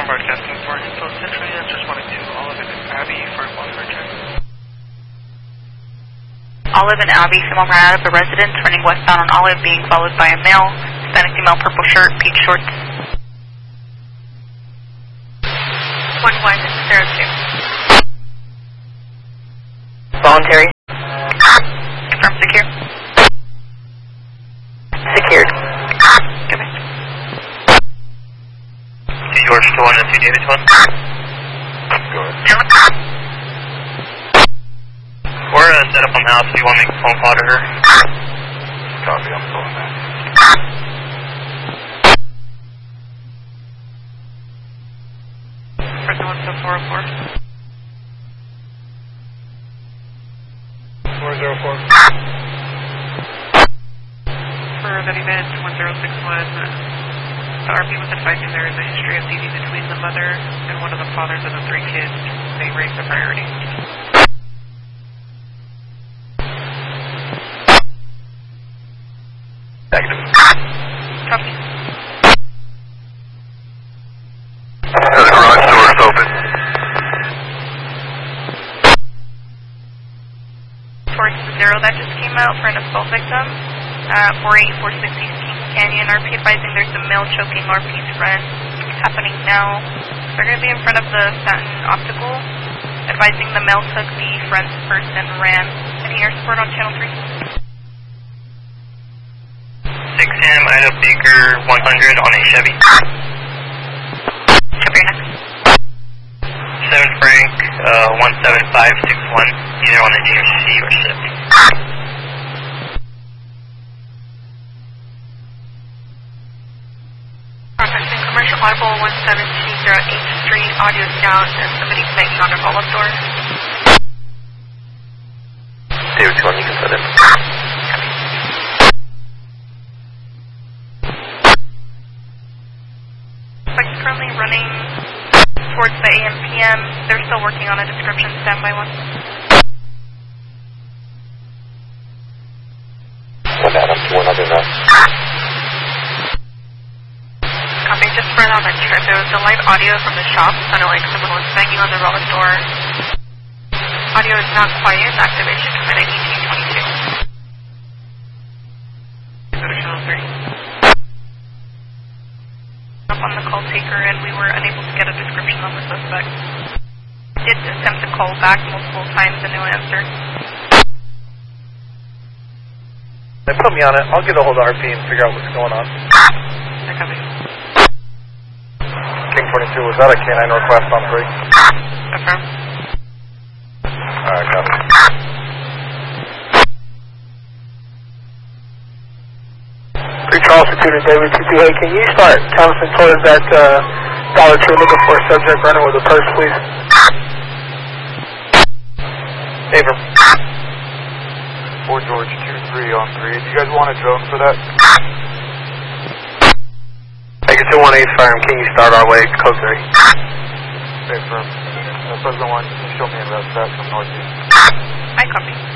broadcasting for info central. Just wanted to Olive and Abby for a welfare check. Olive and Abby, female ran out of a residence, running westbound on Olive, being followed by a male, Hispanic female, purple shirt, pink shorts. 1102. Voluntary. Confirm secure. Secured. Give it. George 212 David 1. Go ahead. We're set up on the house. Do you want to make a phone call to her? Copy, I'm calling that. Person 12404. 404. For that event, 1061, the RP was advising there is a history of feuding between the mother and one of the fathers of the 3 kids. They raised the priority. Negative. Copy. The garage door is open. 460, that just came out for an assault victim. 48460 Kings Canyon. RP advising there's a male choking RP's friend. Happening now. They're going to be in front of the Stanton Optical. Advising the male took the friend's purse and ran. Any air support on channel 3? 6M, Ida Baker 100 on a Chevy. Copy your next. 7 Frank 17561, either on the GMC or Chevy. Contacting commercial Bible 117 8th Street, audio is down, and somebody's banging on their roll-up door. David 2, you can set it. Currently running towards the AM/PM. They're still working on a description. Standby 1. One Adam to 109. Copy. Just right on that trip, there was a live audio from the shop. Sounded like someone was banging on the roll-up door. Audio is not quiet. Activation commit at 1822. Go to channel 3. Up on the call taker, and we were unable to get a description on the suspect. Did attempt to call back multiple times and no answer. They put me on it. I'll get a hold of RP and figure out what's going on. They're coming. King 22, was that a K9 request on 3? Affirm. Alright, copy. Charles for Tutor David 2. Hey, can you start canvassing towards that Dollar Tree looking for a subject running with a purse, please? Favor. 4 George 23 on 3. Do you guys want a drone for that? Take it to 1-8 firm. Can you start our way? Code 3. Okay, firm. President 1, can you show me a route back from northeast? I copy.